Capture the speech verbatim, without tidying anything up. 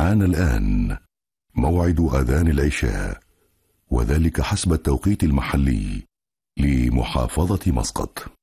حان الآن موعد أذان العشاء، وذلك حسب التوقيت المحلي لمحافظة مسقط.